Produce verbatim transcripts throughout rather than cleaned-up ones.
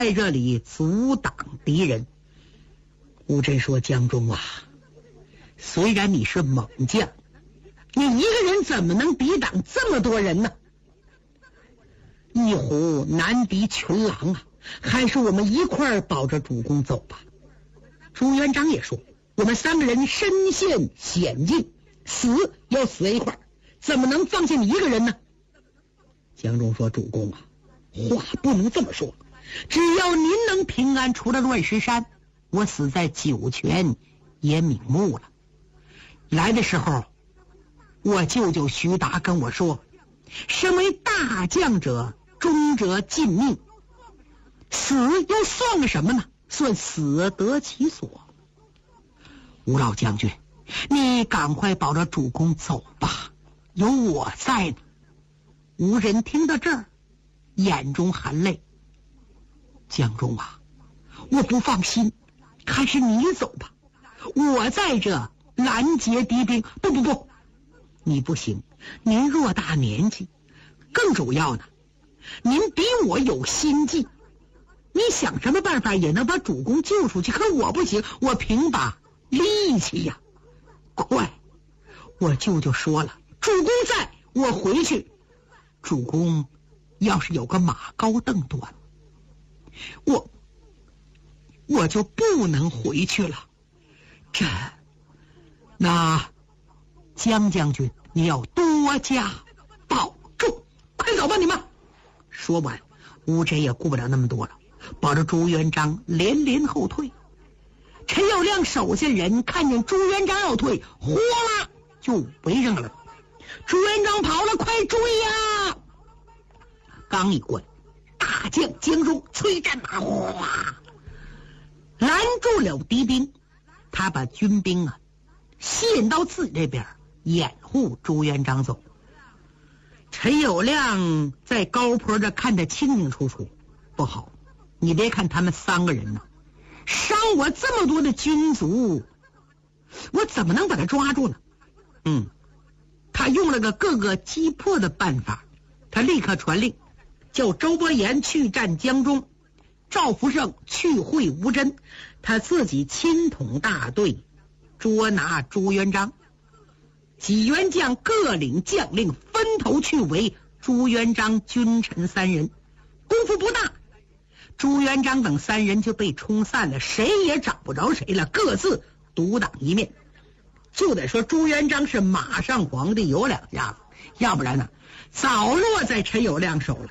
在这里阻挡敌人。吴真说：“江忠啊，虽然你是猛将，你一个人怎么能抵挡这么多人呢？一虎难敌群狼啊，还是我们一块儿保着主公走吧。”朱元璋也说：“我们三个人身陷险境，死要死在一块儿，怎么能放下你一个人呢？”江忠说：“主公啊，话不能这么说，只要您能平安出了乱石山，我死在酒泉也瞑目了。来的时候，我舅舅徐达跟我说，身为大将者，忠者尽命，死又算个什么呢？算死得其所。吴老将军，你赶快保着主公走吧，有我在呢。”吴人听到这儿，眼中含泪：“江忠啊，我不放心，还是你走吧，我在这拦截敌兵。”“不不不，你不行，您偌大年纪，更主要呢，您比我有心计，你想什么办法也能把主公救出去，可我不行，我凭把力气呀。”“快，我舅舅说了，主公在，我回去。主公要是有个马高凳短，我我就不能回去了。这那江将军，你要多加保重，快走吧你们。”说完，吴真也顾不了那么多了，保着朱元璋连连后退。陈友谅手下人看见朱元璋要退，哗啦就围上了。朱元璋跑了，快追呀！刚一关，大将江忠催战马，哗，拦住了敌兵。他把军兵啊吸引到自己这边，掩护朱元璋走。陈友谅在高坡这看得清清楚楚，不好，你别看他们三个人呢，伤我这么多的军卒，我怎么能把他抓住呢？嗯，他用了个各个击破的办法。他立刻传令，叫周伯言去战江中，赵福胜去会吴真，他自己亲统大队捉拿朱元璋。几员将各领将令，分头去围朱元璋君臣三人。功夫不大，朱元璋等三人就被冲散了，谁也找不着谁了，各自独当一面。就得说朱元璋是马上皇帝有两下子，要不然呢早落在陈友谅手了。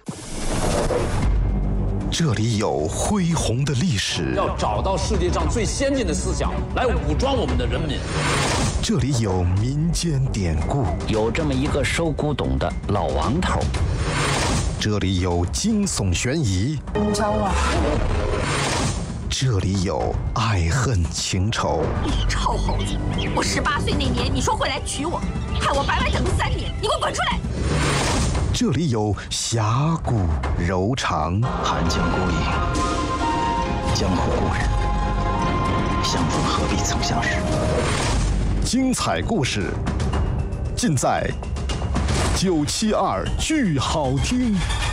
这里有恢宏的历史， 要找到世界上最先进的思想来武装我们的人民。 这里有民间典故， 有这么一个收古董的老王头。 这里有惊悚悬疑， 招啊！ 这里有爱恨情仇。 你臭猴子！我十八岁那年你说会来娶我，害我白白等了三年，你给我滚出来！ 这里有侠骨柔肠， 寒江孤影，江湖故人，相逢何必曾相识。 精彩故事尽在九七二剧好听。